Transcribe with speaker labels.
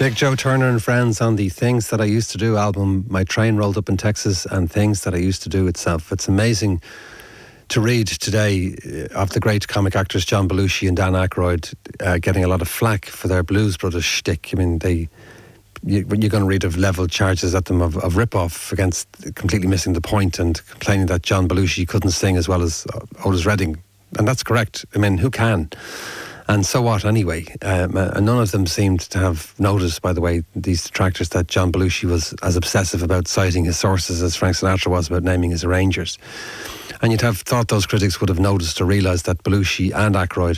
Speaker 1: Big Joe Turner and Friends on the Things That I Used to Do album. My train rolled up in Texas and Things That I Used to Do itself. It's amazing to read today of the great comic actors John Belushi and Dan Aykroyd getting a lot of flack for their Blues Brothers shtick. I mean, you're going to read of level charges at them of rip-off against completely missing the point and complaining that John Belushi couldn't sing as well as Otis Redding. And that's correct. I mean, who can? And so what anyway? None of them seemed to have noticed, by the way, these detractors, that John Belushi was as obsessive about citing his sources as Frank Sinatra was about naming his arrangers. And you'd have thought those critics would have noticed or realised that Belushi and Aykroyd